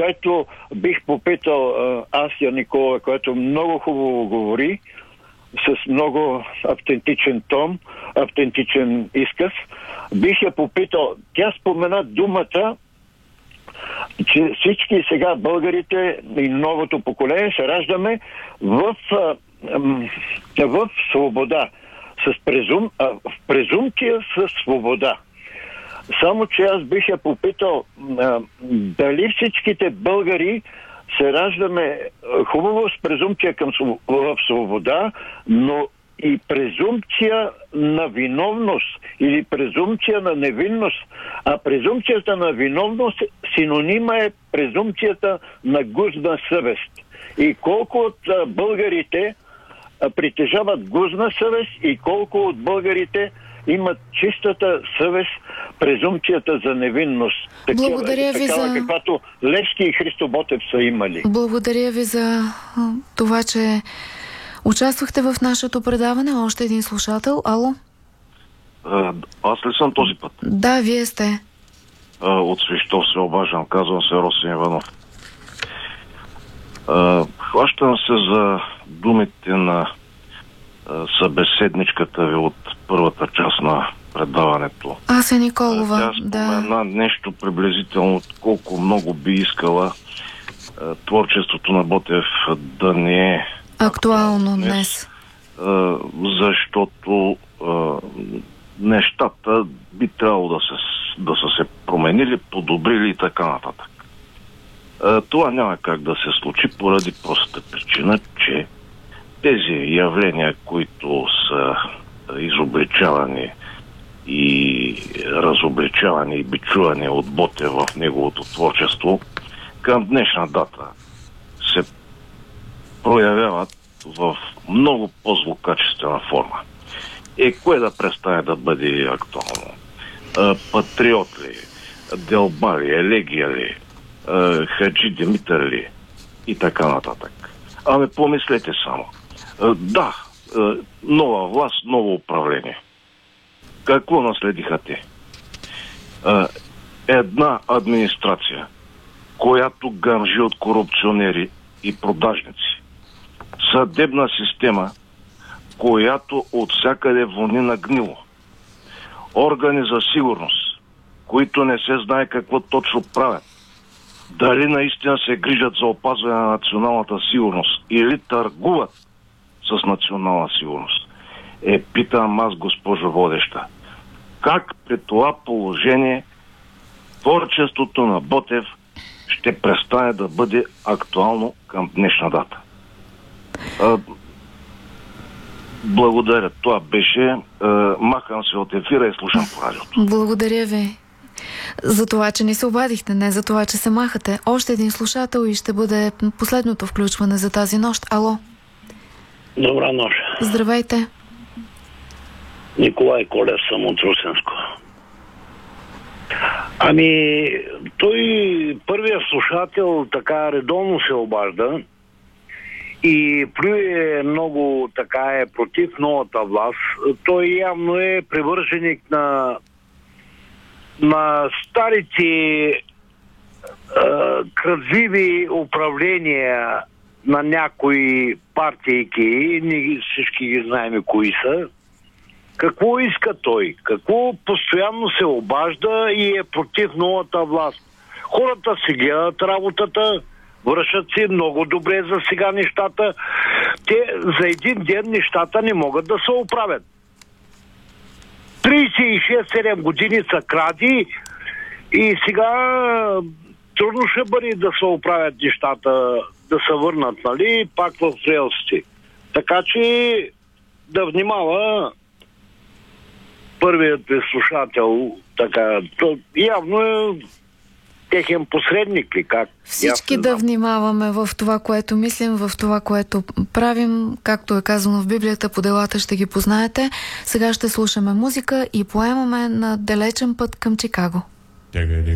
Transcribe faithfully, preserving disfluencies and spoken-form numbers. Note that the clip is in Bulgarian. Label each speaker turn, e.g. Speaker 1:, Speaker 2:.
Speaker 1: което бих попитал Ася Никола, което много хубаво говори, с много автентичен тон, автентичен изказ. Бих я попитал, тя спомена думата, че всички сега българите и новото поколение се раждаме в, в свобода. С презум, в презумпция с свобода. Само че аз бих я попитал, дали всичките българи се раждаме хубаво с презумпция към в свобода, но и презумпция на виновност или презумпция на невинност. А презумпцията на виновност синонима е презумпцията на гузна съвест. И колко от българите притежават гузна съвест и колко от българите имат чистата съвест, презумпцията за невинност. Такива,
Speaker 2: Благодаря ви
Speaker 1: такава,
Speaker 2: за...
Speaker 1: каквато Левски и Христо Ботев са имали.
Speaker 2: Благодаря ви за това, че участвахте в нашето предаване. Още един слушател. Ало?
Speaker 3: А, аз ли съм този път?
Speaker 2: Да, вие сте.
Speaker 3: А, от Свищов се обаждам. Казвам се Росен Иванов. А, хващам се за думите на а, събеседничката ви от първата част на предаването.
Speaker 2: Ася Николова.
Speaker 3: Тя спомена
Speaker 2: да.
Speaker 3: нещо приблизително колко много би искала а, творчеството на Ботев да не е
Speaker 2: актуално днес. днес.
Speaker 3: А, защото а, нещата би трябвало да, се, да са се променили, подобрили и така нататък. А, това няма как да се случи поради простата причина, че тези явления, които са изобличавани и разобличавани и бичувани от Ботев в неговото творчество, към днешна дата се проявяват в много по-злокачествена форма. Е, кое да престане да бъде актуално? А, патриот ли? Делба ли? Елегия ли? А, Хаджи Димитър ли? И така нататък. Ами помислете само. А, да, а, нова власт, ново управление. Какво наследиха те? А, една администрация, която гъмжи от корупционери и продажници. Съдебна система, която от всякъде вони на гнило. Органи за сигурност, които не се знае какво точно правят. Дали наистина се грижат за опазване на националната сигурност или търгуват с национална сигурност. Е, питам аз, госпожо водеща, как при това положение творчеството на Ботев ще престане да бъде актуално към днешна дата? А, благодаря. Това беше. А, махам се от ефира и слушам по радиото.
Speaker 2: Благодаря ви за това, че ни се обадихте, не за това, че се махате. Още един слушател и ще бъде последното включване за тази нощ. Ало?
Speaker 4: Добра нощ.
Speaker 2: Здравейте.
Speaker 4: Николай Колев съм от Русенско. Ами, той първият слушател така редовно се обажда и плюе много така е против новата власт. Той явно е привърженик на на старите е, крадливи управления на някои партийки, ние всички ги знаем кои са. Какво иска той? Какво постоянно се обажда и е против новата власт? Хората си гледат работата, вършат си много добре за сега нещата. Те за един ден нещата не могат да се оправят. трийсет и шест седем години са кради и сега трудно ще бъде да се оправят нещата, да се върнат, нали, пак в релсите. Така че да внимава първият слушател, така, то явно е техен посредник ли, как?
Speaker 2: Всички да внимаваме в това, което мислим, в това, което правим. Както е казано в Библията, по делата ще ги познаете. Сега ще слушаме музика и поемаме на далечен път към Чикаго.